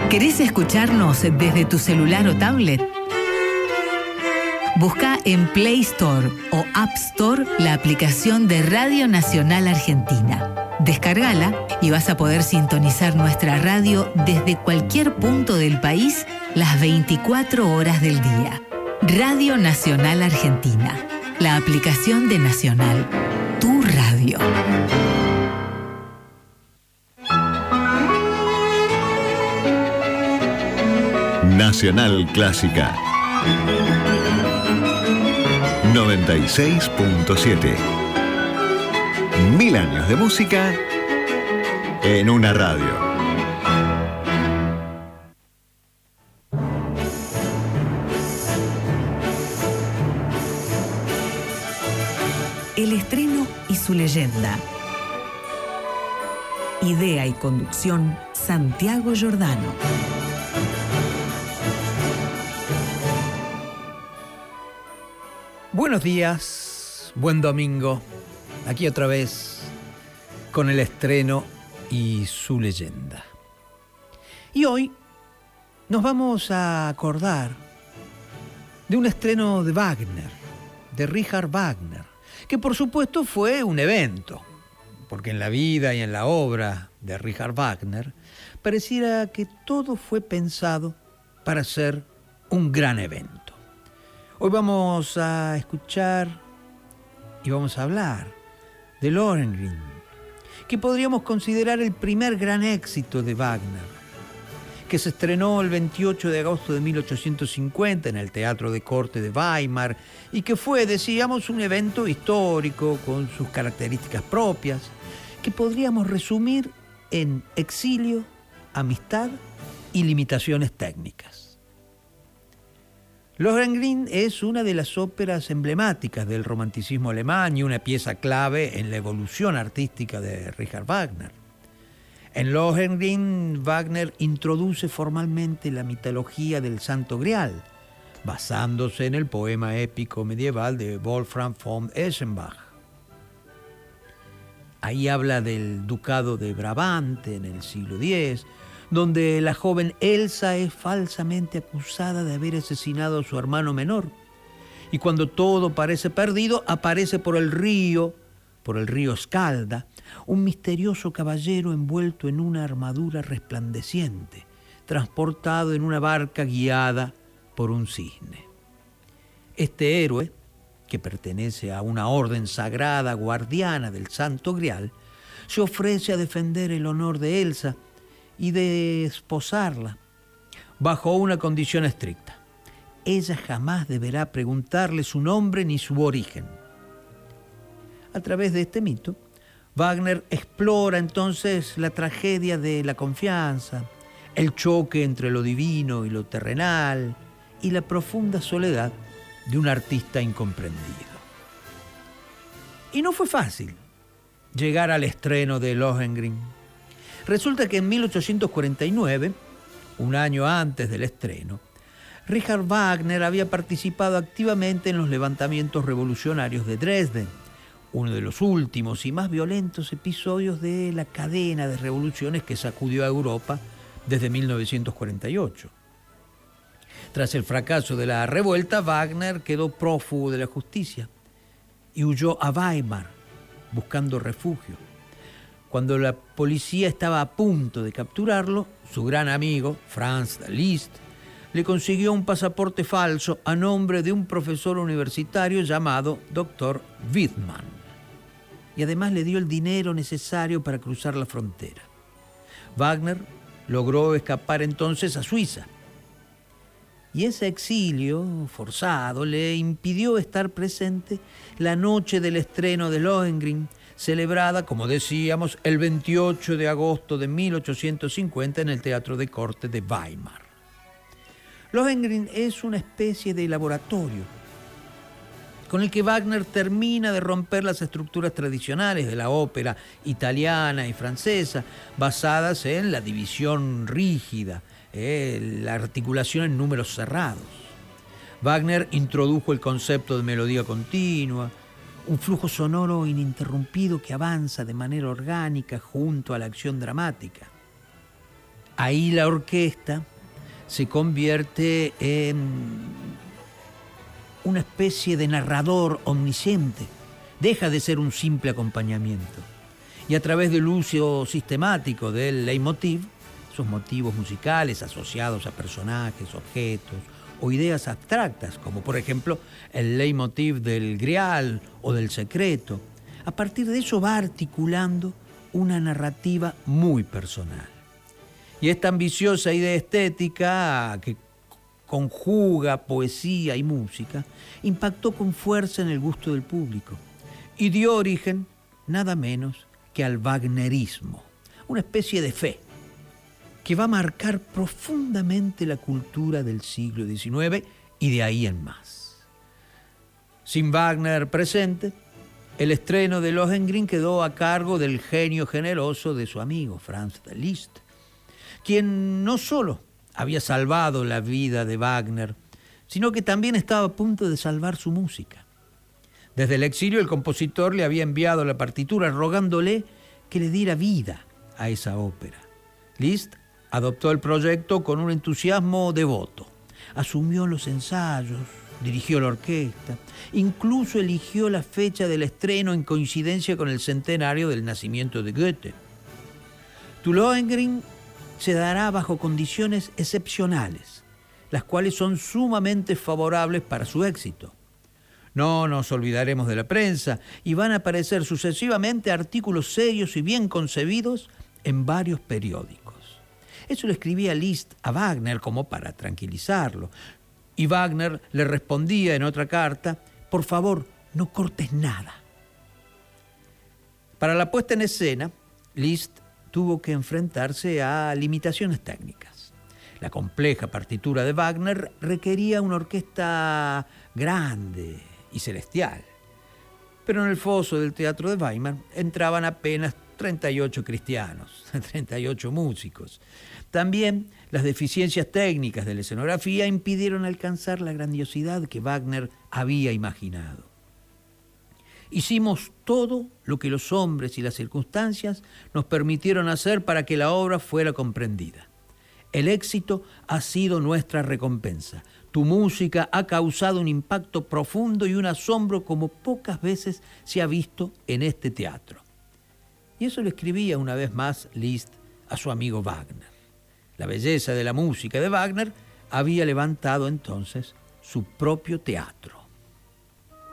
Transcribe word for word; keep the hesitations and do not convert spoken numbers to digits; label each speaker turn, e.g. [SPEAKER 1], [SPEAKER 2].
[SPEAKER 1] ¿Querés escucharnos desde tu celular o tablet? Busca en Play Store o App Store la aplicación de Radio Nacional Argentina. Descárgala y vas a poder sintonizar nuestra radio desde cualquier punto del país las veinticuatro horas del día. Radio Nacional Argentina, la aplicación de Nacional, tu radio.
[SPEAKER 2] Nacional Clásica noventa y seis punto siete. Mil años de música en una radio.
[SPEAKER 1] El estreno y su leyenda. Idea y conducción, Santiago Giordano.
[SPEAKER 3] Buenos días, buen domingo. Aquí otra vez con el estreno y su leyenda. Y hoy nos vamos a acordar de un estreno de Wagner, de Richard Wagner, que por supuesto fue un evento, porque en la vida y en la obra de Richard Wagner pareciera que todo fue pensado para ser un gran evento. Hoy vamos a escuchar y vamos a hablar de Lohengrin, que podríamos considerar el primer gran éxito de Wagner, que se estrenó el veintiocho de agosto de mil ochocientos cincuenta en el Teatro de Corte de Weimar y que fue, decíamos, un evento histórico con sus características propias, que podríamos resumir en exilio, amistad y limitaciones técnicas. Lohengrin es una de las óperas emblemáticas del romanticismo alemán y una pieza clave en la evolución artística de Richard Wagner. En Lohengrin, Wagner introduce formalmente la mitología del Santo Grial, basándose en el poema épico medieval de Wolfram von Eschenbach. Ahí habla del ducado de Brabante en el siglo diez, donde la joven Elsa es falsamente acusada de haber asesinado a su hermano menor. Y cuando todo parece perdido, aparece por el río, por el río Escalda, un misterioso caballero envuelto en una armadura resplandeciente, transportado en una barca guiada por un cisne. Este héroe, que pertenece a una orden sagrada guardiana del Santo Grial, se ofrece a defender el honor de Elsa y de esposarla, bajo una condición estricta. Ella jamás deberá preguntarle su nombre ni su origen. A través de este mito, Wagner explora entonces la tragedia de la confianza, el choque entre lo divino y lo terrenal, y la profunda soledad de un artista incomprendido. Y no fue fácil llegar al estreno de Lohengrin. Resulta que en mil ochocientos cuarenta y nueve, un año antes del estreno, Richard Wagner había participado activamente en los levantamientos revolucionarios de Dresden, uno de los últimos y más violentos episodios de la cadena de revoluciones que sacudió a Europa desde mil novecientos cuarenta y ocho. Tras el fracaso de la revuelta, Wagner quedó prófugo de la justicia y huyó a Weimar buscando refugio. Cuando la policía estaba a punto de capturarlo, su gran amigo, Franz Liszt, le consiguió un pasaporte falso a nombre de un profesor universitario llamado doctor Wittmann. Y además le dio el dinero necesario para cruzar la frontera. Wagner logró escapar entonces a Suiza. Y ese exilio forzado le impidió estar presente la noche del estreno de Lohengrin, celebrada, como decíamos, el veintiocho de agosto de mil ochocientos cincuenta en el Teatro de Corte de Weimar. Lohengrin es una especie de laboratorio con el que Wagner termina de romper las estructuras tradicionales de la ópera italiana y francesa, basadas en la división rígida, eh, la articulación en números cerrados. Wagner introdujo el concepto de melodía continua, un flujo sonoro ininterrumpido que avanza de manera orgánica junto a la acción dramática. Ahí la orquesta se convierte en una especie de narrador omnisciente. Deja de ser un simple acompañamiento. Y a través del uso sistemático del leitmotiv, esos motivos musicales asociados a personajes, objetos o ideas abstractas, como por ejemplo el leitmotiv del Grial o del Secreto, a partir de eso va articulando una narrativa muy personal. Y esta ambiciosa idea estética que conjuga poesía y música impactó con fuerza en el gusto del público y dio origen nada menos que al wagnerismo, una especie de fe que va a marcar profundamente la cultura del siglo diecinueve y de ahí en más. Sin Wagner presente, el estreno de Lohengrin quedó a cargo del genio generoso de su amigo Franz Liszt, quien no solo había salvado la vida de Wagner, sino que también estaba a punto de salvar su música. Desde el exilio, el compositor le había enviado la partitura rogándole que le diera vida a esa ópera. Liszt adoptó el proyecto con un entusiasmo devoto. Asumió los ensayos, dirigió la orquesta, incluso eligió la fecha del estreno en coincidencia con el centenario del nacimiento de Goethe. Tu Lohengrin se dará bajo condiciones excepcionales, las cuales son sumamente favorables para su éxito. No nos olvidaremos de la prensa y van a aparecer sucesivamente artículos serios y bien concebidos en varios periódicos. Eso le escribía Liszt a Wagner como para tranquilizarlo. Y Wagner le respondía en otra carta: por favor, no cortes nada. Para la puesta en escena, Liszt tuvo que enfrentarse a limitaciones técnicas. La compleja partitura de Wagner requería una orquesta grande y celestial. Pero en el foso del Teatro de Weimar entraban apenas treinta y ocho cristianos, treinta y ocho músicos. También las deficiencias técnicas de la escenografía impidieron alcanzar la grandiosidad que Wagner había imaginado. Hicimos todo lo que los hombres y las circunstancias nos permitieron hacer para que la obra fuera comprendida. El éxito ha sido nuestra recompensa. Tu música ha causado un impacto profundo y un asombro como pocas veces se ha visto en este teatro. Y eso le escribía una vez más Liszt a su amigo Wagner. La belleza de la música de Wagner había levantado entonces su propio teatro.